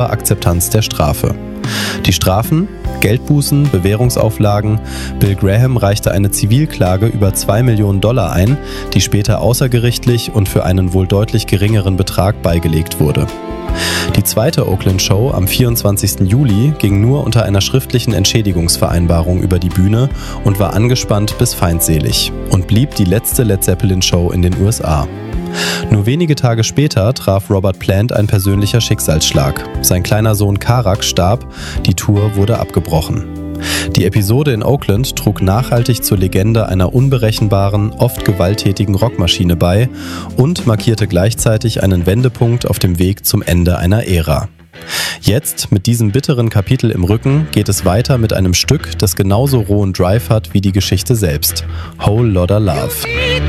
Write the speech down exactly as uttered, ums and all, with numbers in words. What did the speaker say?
Akzeptanz der Strafe. Die Strafen? Geldbußen, Bewährungsauflagen. Bill Graham reichte eine Zivilklage über zwei Millionen Dollar ein, die später außergerichtlich und für einen wohl deutlich geringeren Betrag beigelegt wurde. Die zweite Oakland-Show am vierundzwanzigsten Juli ging nur unter einer schriftlichen Entschädigungsvereinbarung über die Bühne und war angespannt bis feindselig und blieb die letzte Led Zeppelin-Show in den U S A. Nur wenige Tage später traf Robert Plant ein persönlicher Schicksalsschlag. Sein kleiner Sohn Karak starb, die Tour wurde abgebrochen. Die Episode in Oakland trug nachhaltig zur Legende einer unberechenbaren, oft gewalttätigen Rockmaschine bei und markierte gleichzeitig einen Wendepunkt auf dem Weg zum Ende einer Ära. Jetzt, mit diesem bitteren Kapitel im Rücken, geht es weiter mit einem Stück, das genauso rohen Drive hat wie die Geschichte selbst. Whole Lotta Love.